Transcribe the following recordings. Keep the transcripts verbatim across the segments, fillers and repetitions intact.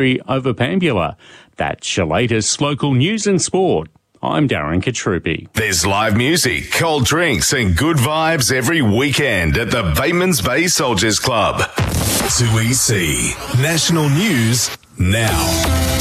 over Pambula. That's your latest local news and sport. I'm Darren Katrupi. There's live music, cold drinks and good vibes every weekend at the Batemans Bay Soldiers Club. two E C National News now.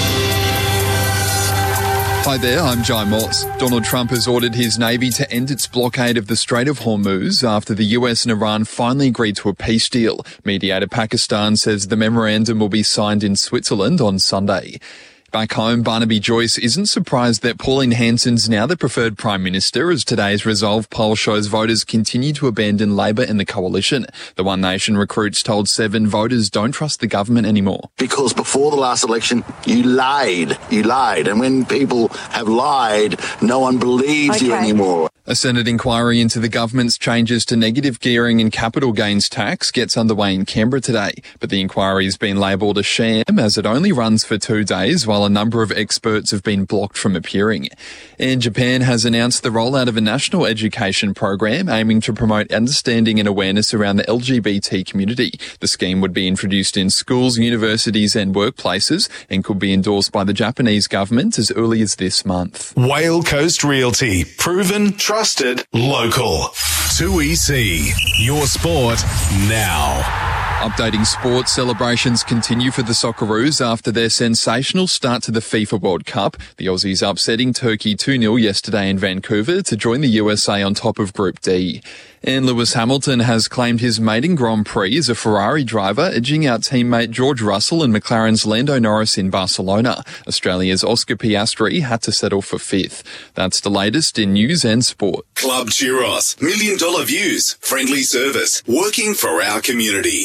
Hi there, I'm Jai Moss. Donald Trump has ordered his Navy to end its blockade of the Strait of Hormuz after the U S and Iran finally agreed to a peace deal. Mediator Pakistan says the memorandum will be signed in Switzerland on Sunday. Back home, Barnaby Joyce isn't surprised that Pauline Hanson's now the preferred Prime Minister, as today's Resolve poll shows voters continue to abandon Labor and the coalition. The One Nation recruits told Seven voters don't trust the government anymore. Because before the last election, you lied. You lied. And when people have lied, no one believes okay. you anymore. A Senate inquiry into the government's changes to negative gearing and capital gains tax gets underway in Canberra today, but the inquiry has been labelled a sham as it only runs for two days while a number of experts have been blocked from appearing. And Japan has announced the rollout of a national education program aiming to promote understanding and awareness around the L G B T community. The scheme would be introduced in schools, universities and workplaces and could be endorsed by the Japanese government as early as this month. Whale Coast Realty, proven, trusted, local. two E C, your sport now. Updating sports, celebrations continue for the Socceroos after their sensational start to the FIFA World Cup. The Aussies upsetting Turkey two nil yesterday in Vancouver to join the U S A on top of Group D. And Lewis Hamilton has claimed his maiden Grand Prix as a Ferrari driver, edging out teammate George Russell and McLaren's Lando Norris in Barcelona. Australia's Oscar Piastri had to settle for fifth. That's the latest in news and sport. Club Churros, million dollar views, friendly service, working for our community.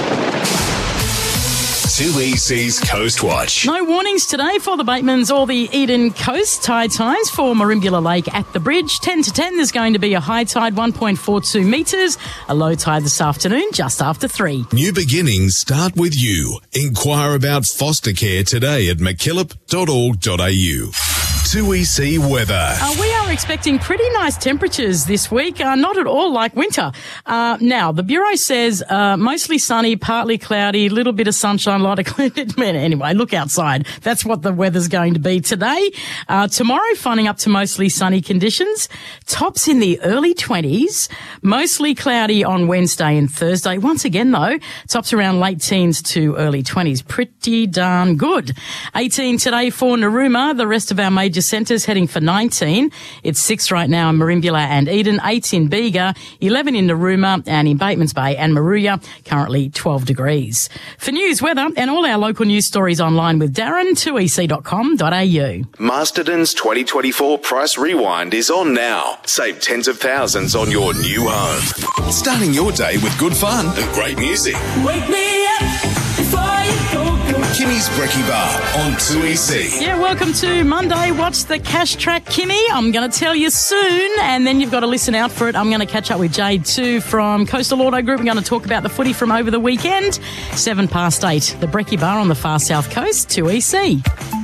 two E C's Coast Watch. No warnings today for the Batemans or the Eden Coast. Tide times for Merimbula Lake at the bridge. ten to ten, there's going to be a high tide, one point four two metres. A low tide this afternoon, just after three. New beginnings start with you. Inquire about foster care today at mckillop dot org dot a u. two E C weather. Uh, we are expecting pretty nice temperatures this week, uh, not at all like winter. Uh, now, the Bureau says uh, mostly sunny, partly cloudy, little bit of sunshine, a lot of cloud. Anyway, look outside. That's what the weather's going to be today. Uh, tomorrow, finding up to mostly sunny conditions. Tops in the early twenties, mostly cloudy on Wednesday and Thursday. Once again, though, tops around late teens to early twenties. Pretty darn good. eighteen today for Narooma. The rest of our major centres heading for nineteen. It's six right now in Merimbula and Eden, eight in Bega, eleven in Narooma and in Batemans Bay and Maruya, currently twelve degrees. For news, weather and all our local news stories online with Darren, two e c dot com dot a u. Masterton's twenty twenty-four Price Rewind is on now. Save tens of thousands on your new home. Starting your day with good fun and great music. Wake me up before you go. Kimmy's Brekkie Bar on two E C. Yeah, welcome to Monday. What's the cash track, Kimmy? I'm going to tell you soon, and then you've got to listen out for it. I'm going to catch up with Jade too from Coastal Auto Group. We're going to talk about the footy from over the weekend. Seven past eight, the Brekkie Bar on the far south coast, two E C.